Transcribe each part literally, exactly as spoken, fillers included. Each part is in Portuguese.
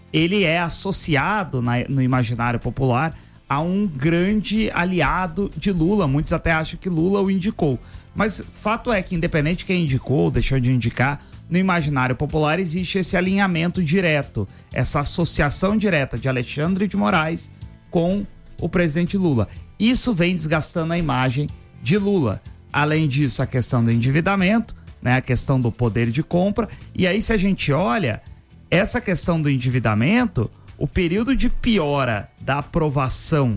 ele é associado na, no imaginário popular a um grande aliado de Lula. Muitos até acham que Lula o indicou. Mas fato é que, independente de quem indicou ou deixou de indicar, no imaginário popular existe esse alinhamento direto, essa associação direta de Alexandre de Moraes com o presidente Lula. Isso vem desgastando a imagem de Lula. Além disso, a questão do endividamento, né, a questão do poder de compra. E aí, se a gente olha, essa questão do endividamento, o período de piora da aprovação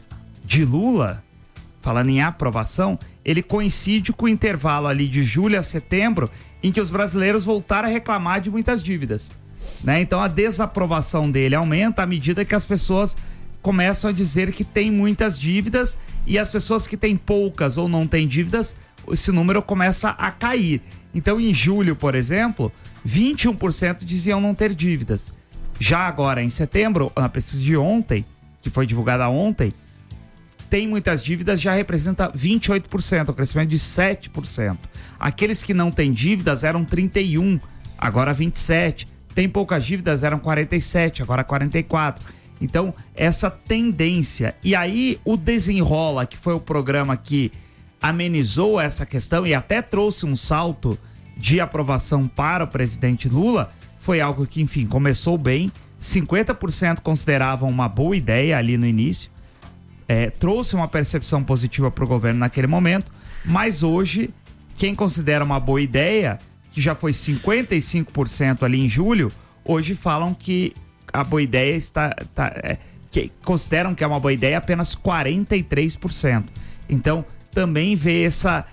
de Lula, falando em aprovação, ele coincide com o intervalo ali de julho a setembro, em que os brasileiros voltaram a reclamar de muitas dívidas, né? Então a desaprovação dele aumenta à medida que as pessoas começam a dizer que tem muitas dívidas, e as pessoas que têm poucas ou não têm dívidas, esse número começa a cair. Então em julho, por exemplo, vinte e um por cento diziam não ter dívidas. Já agora em setembro, na pesquisa de ontem, que foi divulgada ontem, tem muitas dívidas, já representa vinte e oito por cento, um crescimento de sete por cento. Aqueles que não têm dívidas eram trinta e um, agora vinte e sete. Tem poucas dívidas, eram quarenta e sete, agora quarenta e quatro. Então, essa tendência. E aí, o Desenrola, que foi o programa que amenizou essa questão e até trouxe um salto de aprovação para o presidente Lula, foi algo que, enfim, começou bem. cinquenta por cento consideravam uma boa ideia ali no início. É, trouxe uma percepção positiva para o governo naquele momento, mas hoje, quem considera uma boa ideia, que já foi cinquenta e cinco por cento ali em julho, hoje falam que a boa ideia está... Tá, é, que consideram que é uma boa ideia apenas quarenta e três por cento. Então, também vê essa,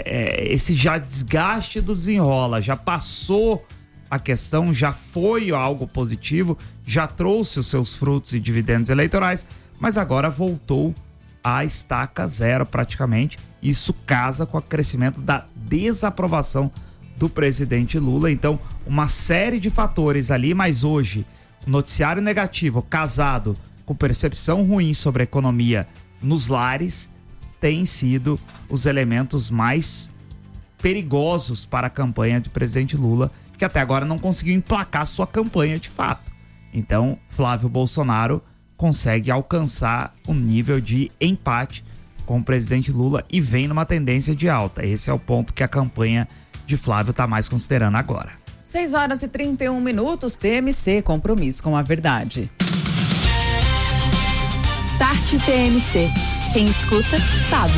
é, esse já desgaste do Desenrola, já passou a questão, já foi algo positivo, já trouxe os seus frutos e dividendos eleitorais, mas agora voltou à estaca zero praticamente. Isso casa com o crescimento da desaprovação do presidente Lula. Então, uma série de fatores ali, mas hoje, o noticiário negativo casado com percepção ruim sobre a economia nos lares tem sido os elementos mais perigosos para a campanha do presidente Lula, que até agora não conseguiu emplacar sua campanha de fato. Então, Flávio Bolsonaro consegue alcançar um nível de empate com o presidente Lula e vem numa tendência de alta. Esse é o ponto que a campanha de Flávio está mais considerando agora. seis horas e trinta e um minutos, T M C, compromisso com a verdade. Start T M C. Quem escuta, sabe.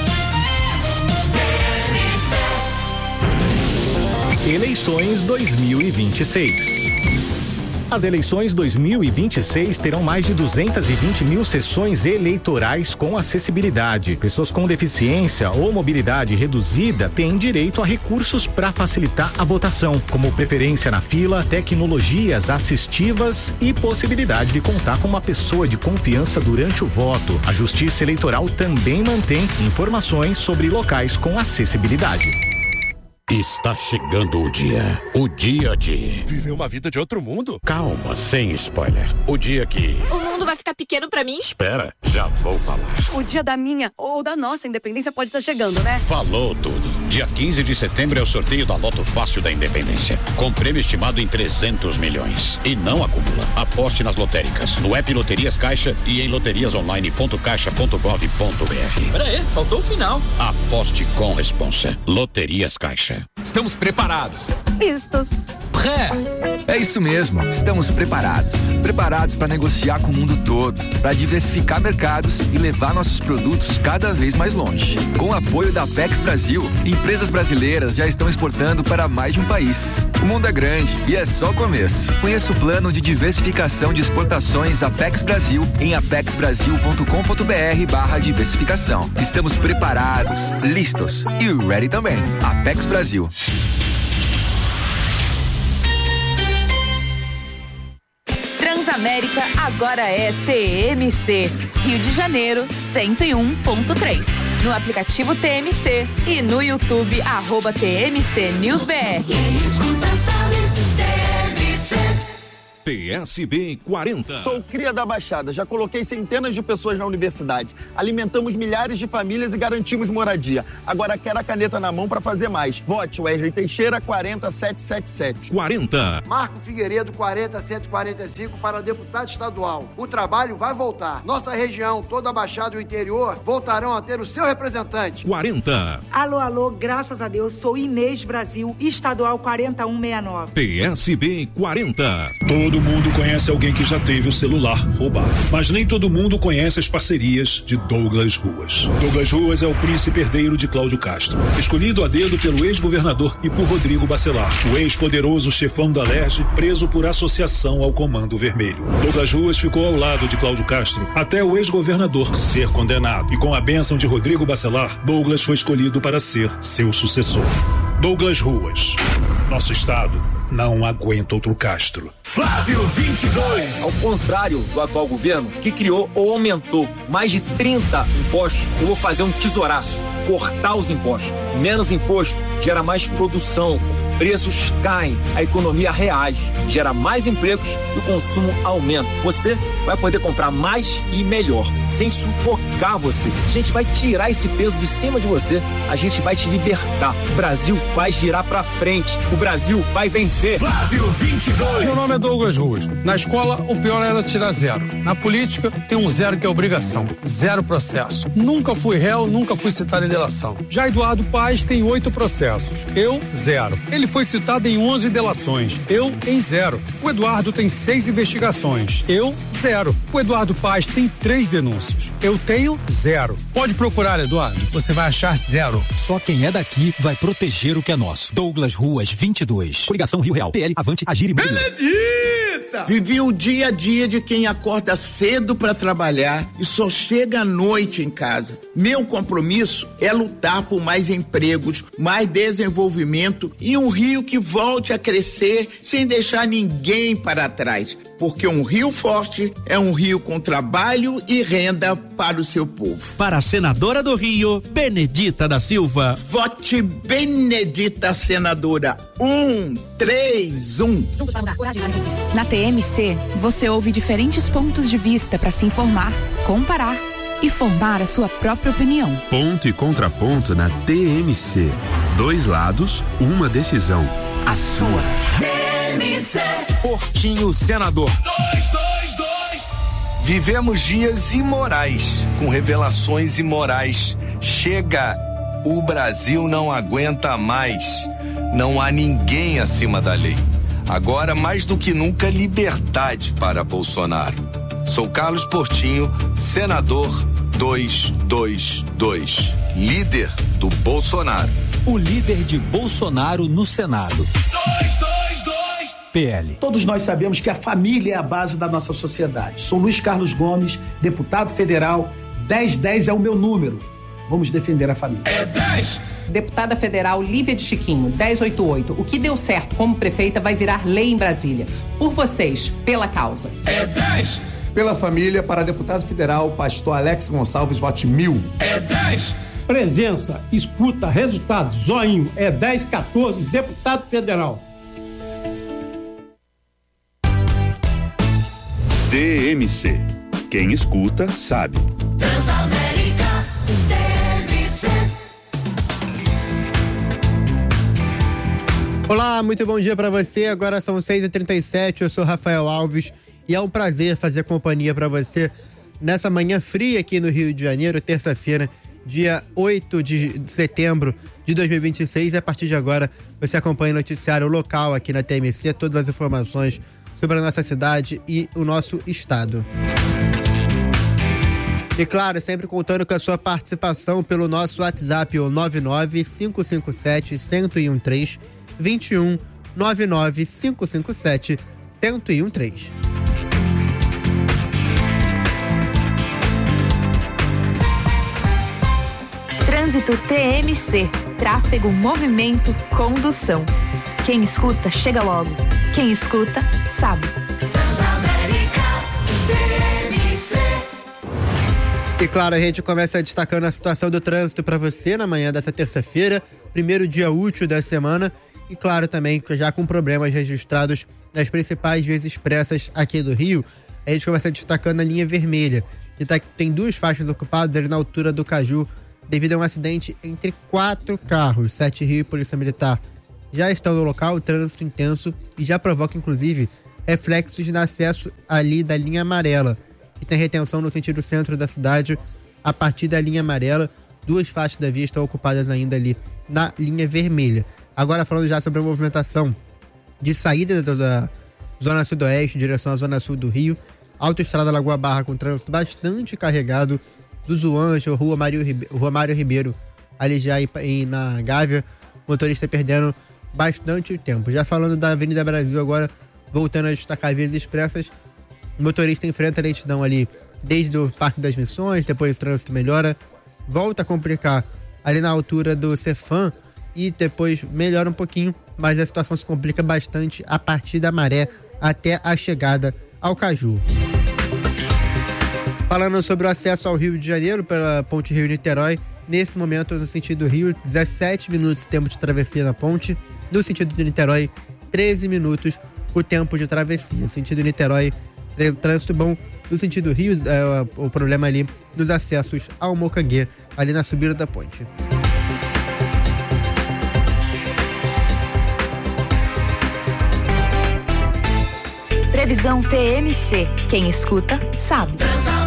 Eleições dois mil e vinte e seis. As eleições dois mil e vinte e seis terão mais de duzentas e vinte mil sessões eleitorais com acessibilidade. Pessoas com deficiência ou mobilidade reduzida têm direito a recursos para facilitar a votação, como preferência na fila, tecnologias assistivas e possibilidade de contar com uma pessoa de confiança durante o voto. A Justiça Eleitoral também mantém informações sobre locais com acessibilidade. Está chegando o dia. O dia de... viver uma vida de outro mundo? Calma, sem spoiler. O dia que... o mundo vai ficar pequeno pra mim? Espera, já vou falar. O dia da minha ou da nossa independência pode estar chegando, né? Falou tudo. Dia quinze de setembro é o sorteio da Loto Fácil da Independência. Com prêmio estimado em trezentos milhões. E não acumula. Aposte nas lotéricas, no app Loterias Caixa e em loterias online ponto caixa ponto gov ponto br. Pera aí, faltou o final. Aposte com responsa. Loterias Caixa. Estamos preparados. Vistos. Pré. É isso mesmo, estamos preparados. Preparados para negociar com o mundo todo, para diversificar mercados e levar nossos produtos cada vez mais longe. Com o apoio da Apex Brasil, empresas brasileiras já estão exportando para mais de um país. O mundo é grande e é só o começo. Conheça o plano de diversificação de exportações Apex Brasil em apex brasil ponto com ponto br barra diversificação. Estamos preparados, listos e ready também. Apex Brasil. Transamérica agora é T M C. Rio de Janeiro, cento e um ponto três. No aplicativo T M C e no YouTube, arroba T M C News B R. P S B quarenta. Sou cria da Baixada, já coloquei centenas de pessoas na universidade. Alimentamos milhares de famílias e garantimos moradia. Agora quero a caneta na mão para fazer mais. Vote Wesley Teixeira quarenta sete sete sete. quarenta. Marco Figueiredo quarenta cento e quarenta e cinco para deputado estadual. O trabalho vai voltar. Nossa região, toda a Baixada e o interior voltarão a ter o seu representante. quarenta. Alô, alô, graças a Deus, sou Inês Brasil, estadual quarenta e um sessenta e nove. P S B quarenta. Todo mundo conhece alguém que já teve o celular roubado, mas nem todo mundo conhece as parcerias de Douglas Ruas. Douglas Ruas é o príncipe herdeiro de Cláudio Castro, escolhido a dedo pelo ex-governador e por Rodrigo Bacelar, o ex-poderoso chefão da Lerge, preso por associação ao Comando Vermelho. Douglas Ruas ficou ao lado de Cláudio Castro até o ex-governador ser condenado, e com a bênção de Rodrigo Bacelar, Douglas foi escolhido para ser seu sucessor. Douglas Ruas. Nosso estado não aguenta outro Castro. Flávio vinte e dois. Ao contrário do atual governo, que criou ou aumentou mais de trinta impostos, eu vou fazer um tesouraço, cortar os impostos. Menos imposto gera mais produção, preços caem, a economia reage, gera mais empregos e o consumo aumenta. Você vai poder comprar mais e melhor, sem sufocar você. A gente vai tirar esse peso de cima de você, a gente vai te libertar. O Brasil vai girar pra frente, o Brasil vai vencer. Flávio vinte e dois. Meu nome é Douglas Ruas. Na escola, o pior era tirar zero. Na política, tem um zero que é obrigação. Zero processo. Nunca fui réu, nunca fui citado em delação. Já Eduardo Paes tem oito processos. Eu, zero. Ele foi citado em onze delações. Eu, em zero. O Eduardo tem seis investigações. Eu, zero. O Eduardo Paes tem três denúncias. Eu tenho zero. Pode procurar, Eduardo. Você vai achar zero. Só quem é daqui vai proteger o que é nosso. Douglas Ruas vinte e dois. Coligação Rio Real. P L, Avante, Agir e Benedita! Vivi o dia a dia de quem acorda cedo para trabalhar e só chega à noite em casa. Meu compromisso é lutar por mais empregos, mais desenvolvimento e um Rio que volte a crescer sem deixar ninguém para trás. Porque um Rio forte é um Rio com trabalho e renda para o seu povo. Para a senadora do Rio, Benedita da Silva. Vote Benedita, senadora. Um, três, um. Na T M C, você ouve diferentes pontos de vista para se informar, comparar e formar a sua própria opinião. Ponto e contraponto na T M C. Dois lados, uma decisão. A sua. T M C. Portinho Senador. dois dois dois. Vivemos dias imorais, com revelações imorais. Chega, o Brasil não aguenta mais. Não há ninguém acima da lei. Agora, mais do que nunca, liberdade para Bolsonaro. Sou Carlos Portinho, senador duzentos e vinte e dois, líder do Bolsonaro. O líder de Bolsonaro no Senado. duzentos e vinte e dois. P L. Todos nós sabemos que a família é a base da nossa sociedade. Sou Luiz Carlos Gomes, deputado federal. dez dez é o meu número. Vamos defender a família. É dez! Deputada federal Lívia de Chiquinho, dez oitenta e oito. O que deu certo como prefeita vai virar lei em Brasília. Por vocês, pela causa. É dez! Pela família, para deputado federal, pastor Alex Gonçalves, vote mil. É dez! Presença, escuta, resultado, zoinho. É dez quatorze, deputado federal. T M C. Quem escuta, sabe. Transamérica, T M C. Olá, muito bom dia pra você. Agora são seis e trinta e sete, eu sou Rafael Alves e é um prazer fazer companhia pra você nessa manhã fria aqui no Rio de Janeiro, terça-feira, dia oito de setembro de dois mil e vinte e seis. E a partir de agora você acompanha o noticiário local aqui na T M C, todas as informações sobre a nossa cidade e o nosso estado. E claro, sempre contando com a sua participação pelo nosso WhatsApp, o nove nove cinco cinco sete, um zero um três, dois um, nove nove cinco cinco sete, um zero um três. Trânsito T M C. Tráfego, movimento, condução. Quem escuta, chega logo. Quem escuta, sabe. Transamérica, T M C. E claro, a gente começa destacando a situação do trânsito para você na manhã dessa terça-feira, primeiro dia útil da semana. E claro também, já com problemas registrados nas principais vias expressas aqui do Rio, a gente começa destacando a linha vermelha, que tá, tem duas faixas ocupadas ali na altura do Caju, devido a um acidente entre quatro carros. Sete Rio e Polícia Militar já estão no local, trânsito intenso, e já provoca, inclusive, reflexos no acesso ali da linha amarela, que tem retenção no sentido centro da cidade, a partir da linha amarela. Duas faixas da via estão ocupadas ainda ali na linha vermelha. Agora falando já sobre a movimentação de saída da Zona Sudoeste em direção à Zona Sul do Rio, Autoestrada Lagoa Barra com trânsito bastante carregado, do Zuante, Rua Mário Ribeiro, Rua Mário Ribeiro ali já em, na Gávea, motorista perdendo bastante tempo. Já falando da Avenida Brasil agora, voltando a destacar vias expressas, o motorista enfrenta a lentidão ali desde o Parque das Missões, depois o trânsito melhora, volta a complicar ali na altura do Cefam e depois melhora um pouquinho, mas a situação se complica bastante a partir da Maré até a chegada ao Caju. Falando sobre o acesso ao Rio de Janeiro pela Ponte Rio-Niterói, nesse momento no sentido Rio, dezessete minutos tempo de travessia na ponte, no sentido de Niterói, treze minutos o tempo de travessia. Sentido Niterói, trânsito bom. No sentido Rio, é, o problema ali nos acessos ao Mocanguê, ali na subida da ponte. Previsão T M C. Quem escuta, sabe.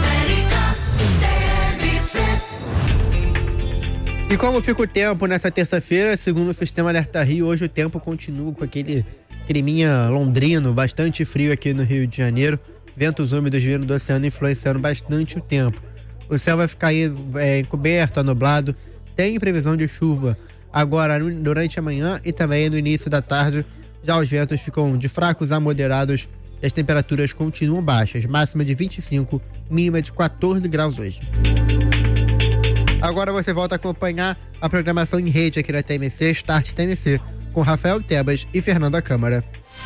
E como fica o tempo nessa terça-feira, segundo o Sistema Alerta Rio, hoje o tempo continua com aquele climinha londrino, bastante frio aqui no Rio de Janeiro. Ventos úmidos vindo do oceano influenciando bastante o tempo. O céu vai ficar aí é, encoberto, nublado. Tem previsão de chuva agora durante a manhã e também no início da tarde. Já os ventos ficam de fracos a moderados e as temperaturas continuam baixas. Máxima de vinte e cinco, mínima de quatorze graus hoje. Agora você volta a acompanhar a programação em rede aqui na T M C, Start T M C, com Rafael Tebas e Fernanda Câmara.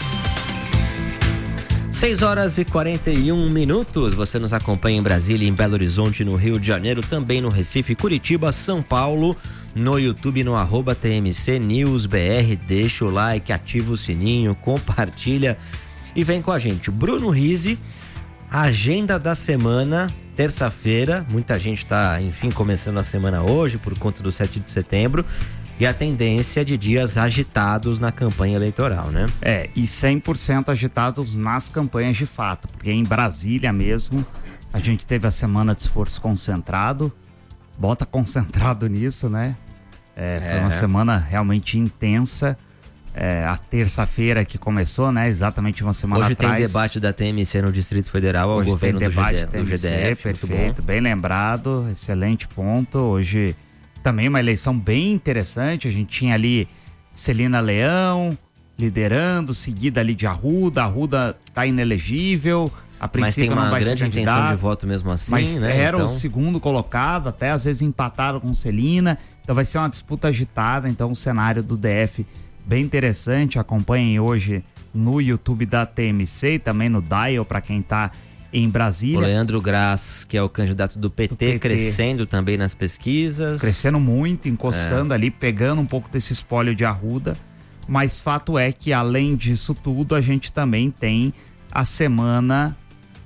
seis horas e quarenta e um minutos. Você nos acompanha em Brasília, em Belo Horizonte, no Rio de Janeiro, também no Recife, Curitiba, São Paulo, no YouTube, no arroba T M C News B R. Deixa o like, ativa o sininho, compartilha e vem com a gente. Bruno Rizzi, agenda da semana, terça-feira. Muita gente está, enfim, começando a semana hoje por conta do sete de setembro. E a tendência de dias agitados na campanha eleitoral, né? É, e cem por cento agitados nas campanhas de fato, porque em Brasília mesmo, a gente teve a semana de esforço concentrado, bota concentrado nisso, né? É, foi é. uma semana realmente intensa, é, a terça-feira que começou, né? Exatamente uma semana Hoje atrás. Tem debate da T M C no Distrito Federal ao Hoje governo tem debate do, G D, T M C, do G D F. Perfeito, bem lembrado, excelente ponto. Hoje também uma eleição bem interessante, a gente tinha ali Celina Leão liderando, seguida ali de Arruda, Arruda tá inelegível, a princípio não vai ser candidato. Mas tem uma grande intenção de voto mesmo assim, mas né? era então... o segundo colocado, até às vezes empatado com Celina, então vai ser uma disputa agitada, então o cenário do D F bem interessante. Acompanhem hoje no YouTube da T M C e também no Dial para quem tá em Brasília. O Leandro Graz, que é o candidato do P T, do P T, crescendo também nas pesquisas. Crescendo muito, encostando é. ali, pegando um pouco desse espólio de Arruda. Mas fato é que, além disso tudo, a gente também tem a semana,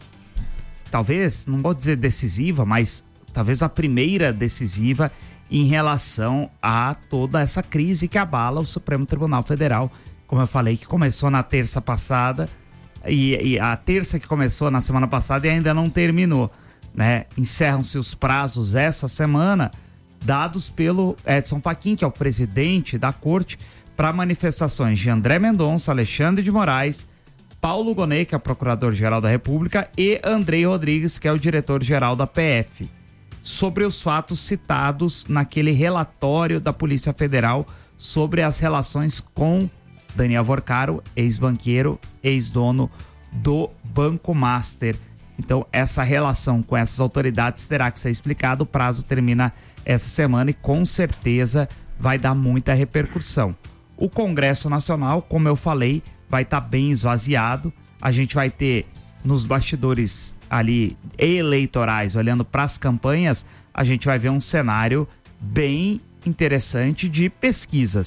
talvez, não vou dizer decisiva, mas talvez a primeira decisiva em relação a toda essa crise que abala o Supremo Tribunal Federal. Como eu falei, que começou na terça passada, E, e a terça que começou na semana passada e ainda não terminou, né? Encerram-se os prazos essa semana dados pelo Edson Fachin, que é o presidente da corte, para manifestações de André Mendonça, Alexandre de Moraes, Paulo Gonet, que é o procurador-geral da República, e Andrei Rodrigues, que é o diretor-geral da P F, sobre os fatos citados naquele relatório da Polícia Federal sobre as relações com Daniel Vorcaro, ex-banqueiro, ex-dono do Banco Master. Então, essa relação com essas autoridades terá que ser explicada. O prazo termina essa semana e, com certeza, vai dar muita repercussão. O Congresso Nacional, como eu falei, vai estar tá bem esvaziado. A gente vai ter, nos bastidores ali eleitorais, olhando para as campanhas, a gente vai ver um cenário bem interessante de pesquisas.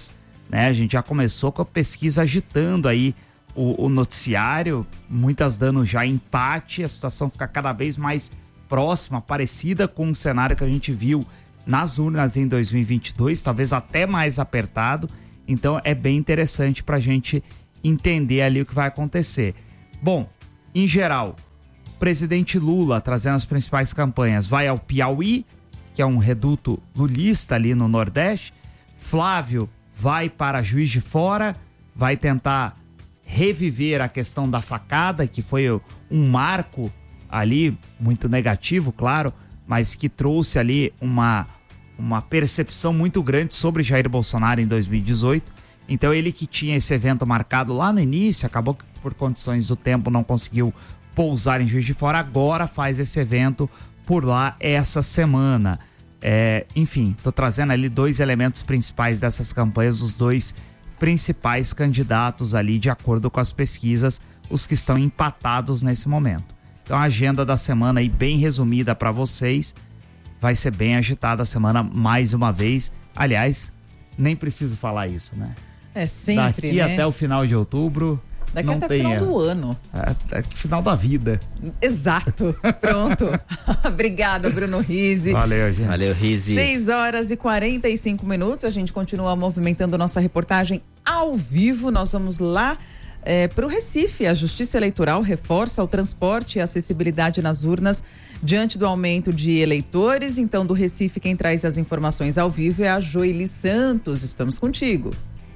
né? A gente já começou com a pesquisa agitando aí o, o noticiário, muitas dando já empate, a situação fica cada vez mais próxima, parecida com o cenário que a gente viu nas urnas em dois mil e vinte e dois, talvez até mais apertado. Então é bem interessante para a gente entender ali o que vai acontecer. Bom, em geral, o presidente Lula, trazendo as principais campanhas, vai ao Piauí, que é um reduto lulista ali no Nordeste. Flávio vai para Juiz de Fora, vai tentar reviver a questão da facada, que foi um marco ali, muito negativo, claro, mas que trouxe ali uma, uma percepção muito grande sobre Jair Bolsonaro em dois mil e dezoito. Então ele que tinha esse evento marcado lá no início, acabou que por condições do tempo não conseguiu pousar em Juiz de Fora, agora faz esse evento por lá essa semana. É, enfim, tô trazendo ali dois elementos principais dessas campanhas, os dois principais candidatos ali, de acordo com as pesquisas, os que estão empatados nesse momento. Então a agenda da semana aí bem resumida para vocês, vai ser bem agitada a semana mais uma vez. Aliás, nem preciso falar isso, né? É sempre, Daqui né? até o final de outubro, Daqui não até o tem final erro. do ano. É, é final da vida. Exato. Pronto. Obrigada, Bruno Rizzi. Valeu, gente. Valeu, Rizzi. seis horas e quarenta e cinco minutos. A gente continua movimentando nossa reportagem ao vivo. Nós vamos lá é, para o Recife. A Justiça Eleitoral reforça o transporte e acessibilidade nas urnas diante do aumento de eleitores. Então, do Recife, quem traz as informações ao vivo é a Joeli Santos. Estamos contigo.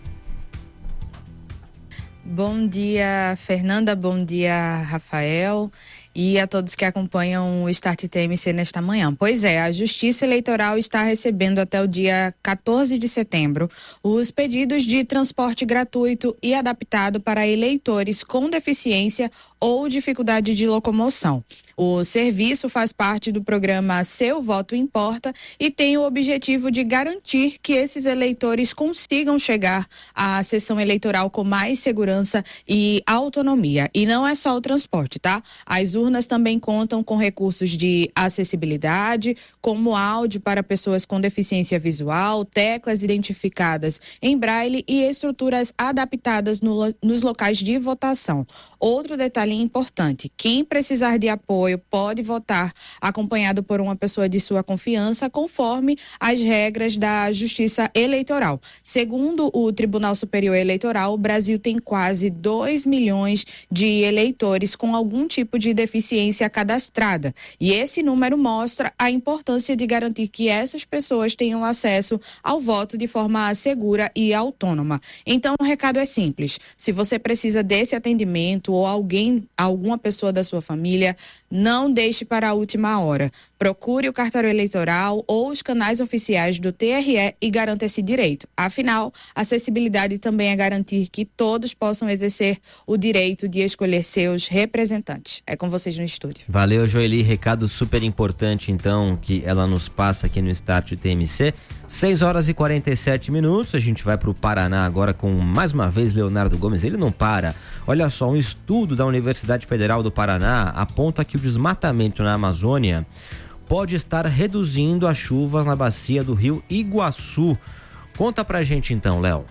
Bom dia, Fernanda. Bom dia, Rafael. E a todos que acompanham o Start T M C nesta manhã. Pois é, a Justiça Eleitoral está recebendo até o dia quatorze de setembro os pedidos de transporte gratuito e adaptado para eleitores com deficiência ou dificuldade de locomoção. O serviço faz parte do programa Seu Voto Importa e tem o objetivo de garantir que esses eleitores consigam chegar à sessão eleitoral com mais segurança e autonomia. E não é só o transporte, tá? As urnas também contam com recursos de acessibilidade, como áudio para pessoas com deficiência visual, teclas identificadas em braille e estruturas adaptadas no, nos locais de votação. Outro detalhe importante: quem precisar de apoio pode votar acompanhado por uma pessoa de sua confiança, conforme as regras da Justiça Eleitoral. Segundo o Tribunal Superior Eleitoral, o Brasil tem quase dois milhões de eleitores com algum tipo de deficiência cadastrada. E esse número mostra a importância de garantir que essas pessoas tenham acesso ao voto de forma segura e autônoma. Então, o recado é simples: se você precisa desse atendimento ou alguém, alguma pessoa da sua família, não deixe para a última hora. Procure o cartório eleitoral ou os canais oficiais do T R E e garanta esse direito. Afinal, acessibilidade também é garantir que todos possam exercer o direito de escolher seus representantes. É com vocês no estúdio. Valeu, Joeli. Recado super importante, então, que ela nos passa aqui no Start T M C. seis horas e quarenta e sete minutos. A gente vai para o Paraná agora com, mais uma vez, Leonardo Gomes. Ele não para. Olha só, um estudo da Universidade Federal do Paraná aponta que o desmatamento na Amazônia pode estar reduzindo as chuvas na bacia do rio Iguaçu. Conta pra gente então, Léo.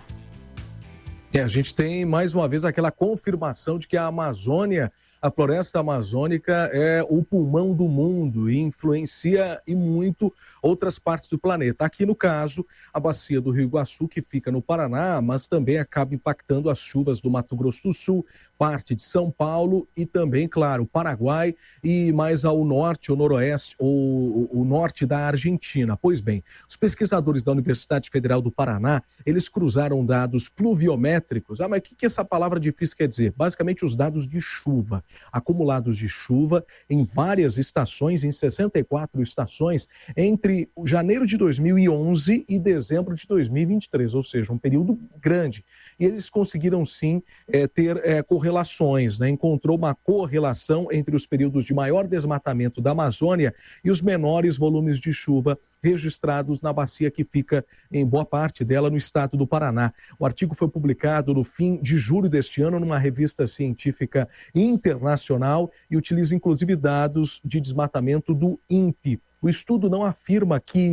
É, a gente tem mais uma vez aquela confirmação de que a Amazônia, a floresta amazônica, é o pulmão do mundo e influencia e muito outras partes do planeta. Aqui, no caso, a bacia do Rio Iguaçu, que fica no Paraná, mas também acaba impactando as chuvas do Mato Grosso do Sul, parte de São Paulo e também, claro, Paraguai e mais ao norte, ou noroeste, ou o norte da Argentina. Pois bem, os pesquisadores da Universidade Federal do Paraná, eles cruzaram dados pluviométricos. Ah, mas o que, que essa palavra difícil quer dizer? Basicamente, os dados de chuva, acumulados de chuva em várias estações, em sessenta e quatro estações, entre janeiro de dois mil e onze e dezembro de dois mil e vinte e três, ou seja, um período grande. E eles conseguiram, sim, é, ter é, correlações, né? Encontrou uma correlação entre os períodos de maior desmatamento da Amazônia e os menores volumes de chuva registrados na bacia que fica, em boa parte dela, no estado do Paraná. O artigo foi publicado no fim de julho deste ano numa revista científica internacional e utiliza, inclusive, dados de desmatamento do INPE. O estudo não afirma que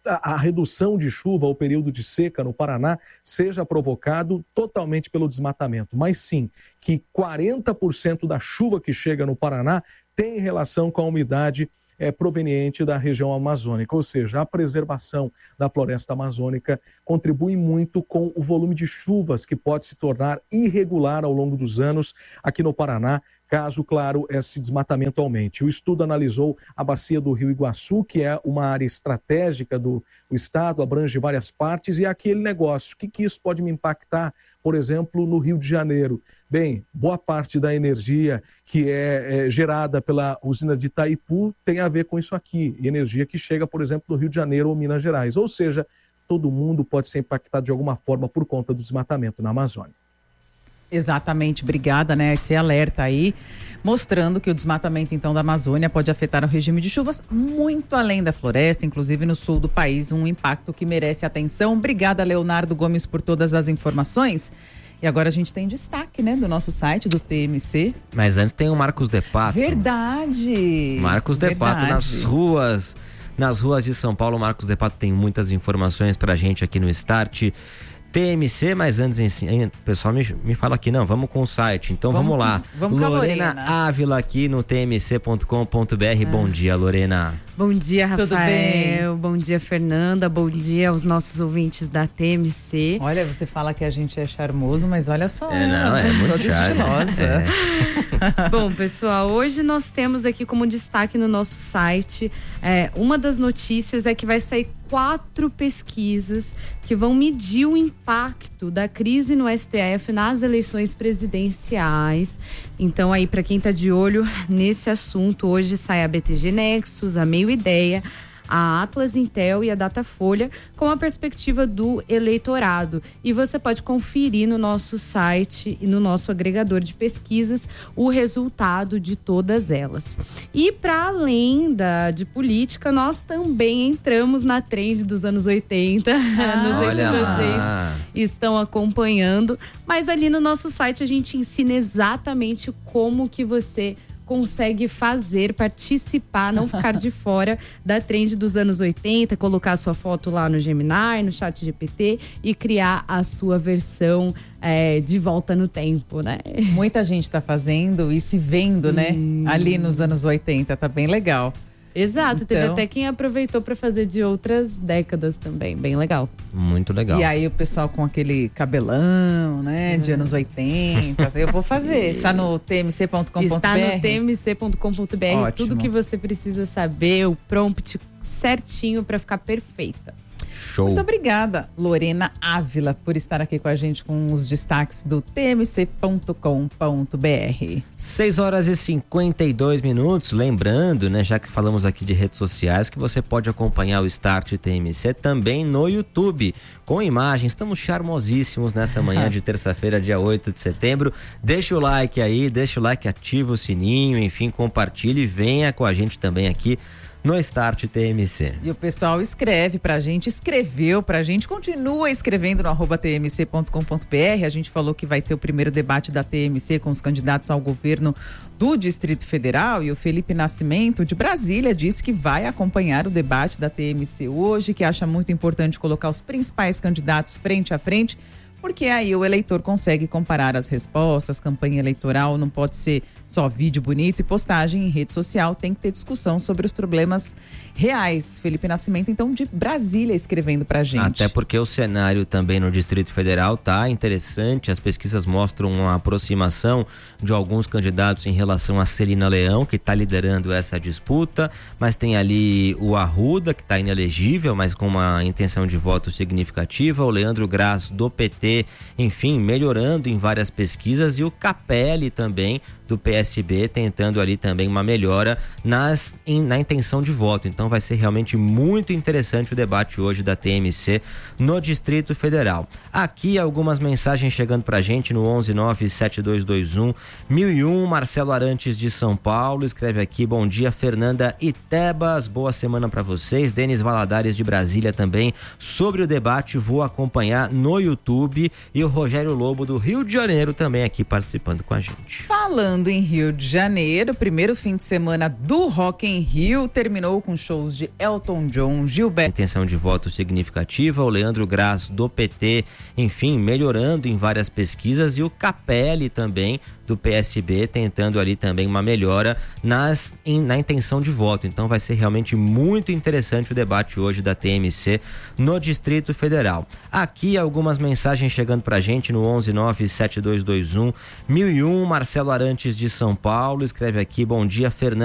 a, a redução de chuva ou período de seca no Paraná seja provocado totalmente pelo desmatamento, mas sim que quarenta por cento da chuva que chega no Paraná tem relação com a umidade é, proveniente da região amazônica, ou seja, a preservação da floresta amazônica contribui muito com o volume de chuvas que pode se tornar irregular ao longo dos anos aqui no Paraná, caso, claro, esse desmatamento aumente. O estudo analisou a bacia do Rio Iguaçu, que é uma área estratégica do o estado, abrange várias partes, e é aquele negócio, o que, que isso pode me impactar, por exemplo, no Rio de Janeiro? Bem, boa parte da energia que é, é gerada pela usina de Itaipu tem a ver com isso aqui, energia que chega, por exemplo, do Rio de Janeiro ou Minas Gerais, ou seja, todo mundo pode ser impactado de alguma forma por conta do desmatamento na Amazônia. Exatamente, obrigada, né? Esse alerta aí, mostrando que o desmatamento, então, da Amazônia pode afetar o regime de chuvas muito além da floresta, inclusive no sul do país, um impacto que merece atenção. Obrigada, Leonardo Gomes, por todas as informações. E agora a gente tem destaque, né, do nosso site, do T M C. Mas antes tem o Marcos de Pato. Verdade! Marcos de Pato nas ruas, nas ruas de São Paulo. Marcos de Pato tem muitas informações pra gente aqui no Start T M C, mas antes, o pessoal me, me fala aqui, não, vamos com o site, então vamos, vamos lá. Vamos Lorena, com a Lorena Ávila aqui no T M C ponto com ponto b r. Ah. Bom dia, Lorena. Bom dia, Rafael. Tudo bem? Bom dia, Fernanda. Bom dia aos nossos ouvintes da T M C. Olha, você fala que a gente é charmoso, mas olha só. É, não, é muito toda estilosa. É. Bom, pessoal, hoje nós temos aqui como destaque no nosso site, é, uma das notícias é que vai sair quatro pesquisas que vão medir o impacto da crise no S T F nas eleições presidenciais. Então, aí, para quem está de olho nesse assunto, hoje sai a B T G Nexus, a Meio Ideia, a Atlas Intel e a Datafolha, com a perspectiva do eleitorado. E você pode conferir no nosso site e no nosso agregador de pesquisas o resultado de todas elas. E para além da, de política, nós também entramos na trend dos anos oitenta. Ah, não sei se vocês estão acompanhando, mas ali no nosso site a gente ensina exatamente como que você consegue fazer, participar, não ficar de fora da trend dos anos oitenta, colocar a sua foto lá no Gemini, no Chat G P T e criar a sua versão é, de volta no tempo, né? Muita gente está fazendo e se vendo, né? Ali nos anos oitenta, tá bem legal. Exato, então, teve até quem aproveitou para fazer de outras décadas também, bem legal. Muito legal. E aí o pessoal com aquele cabelão, né, uhum. de anos oitenta, eu vou fazer. Tá no T M C ponto com ponto b r? Está no T M C ponto com ponto b r, ótimo. Tudo que você precisa saber, o prompt certinho para ficar perfeita. Show. Muito obrigada, Lorena Ávila, por estar aqui com a gente com os destaques do T M C ponto com ponto b r. seis horas e cinquenta e dois minutos. Lembrando, né, já que falamos aqui de redes sociais, que você pode acompanhar o Start T M C também no YouTube, com imagens. Estamos charmosíssimos nessa manhã de terça-feira, dia oito de setembro. Deixa o like aí, deixa o like, ativa o sininho, enfim, compartilhe e venha com a gente também aqui no Start T M C. E o pessoal escreve pra gente, escreveu pra gente, continua escrevendo no arroba T M C ponto com ponto b r. A gente falou que vai ter o primeiro debate da T M C com os candidatos ao governo do Distrito Federal, e o Felipe Nascimento, de Brasília, disse que vai acompanhar o debate da T M C hoje, que acha muito importante colocar os principais candidatos frente a frente, porque aí o eleitor consegue comparar as respostas. Campanha eleitoral não pode ser só vídeo bonito e postagem em rede social, tem que ter discussão sobre os problemas reais. Felipe Nascimento, então, de Brasília, escrevendo pra gente. Até porque o cenário também no Distrito Federal tá interessante, as pesquisas mostram uma aproximação de alguns candidatos em relação a Celina Leão, que está liderando essa disputa, mas tem ali o Arruda, que está inelegível, mas com uma intenção de voto significativa, o Leandro Graz do P T, enfim, melhorando em várias pesquisas, e o Capelli também do P S B, tentando ali também uma melhora nas, em, na intenção de voto. Então vai ser realmente muito interessante o debate hoje da T M C no Distrito Federal. Aqui algumas mensagens chegando pra gente no onze nove sete dois dois um mil e um. Marcelo Arantes de São Paulo escreve aqui: bom dia, Fernanda e Tebas, boa semana para vocês. Denis Valadares de Brasília também, sobre o debate, vou acompanhar no YouTube YouTube e o Rogério Lobo do Rio de Janeiro também aqui participando com a gente. Falando em Rio de Janeiro, primeiro fim de semana do Rock in Rio terminou com shows de Elton John, Gilberto. Intenção de voto significativa, o Leandro Graz do P T, enfim, melhorando em várias pesquisas, e o Capelli também do P S B tentando ali também uma melhora nas, em, na intenção de voto. Então vai ser realmente muito interessante o debate hoje da T M C no Distrito Federal. Aqui algumas mensagens chegando pra gente no onze nove sete dois dois um mil e um. Marcelo Arantes de São Paulo escreve aqui: bom dia, Fernando.